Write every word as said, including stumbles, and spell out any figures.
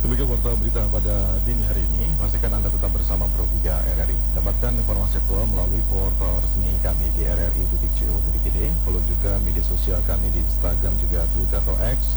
Demikian warta berita pada dini hari ini. Pastikan Anda tetap bersama Pro tiga R R I. Dapatkan informasi aktual melalui portal resmi kami di r r i titik co titik i d. Follow juga media sosial kami di Instagram juga Twitter atau X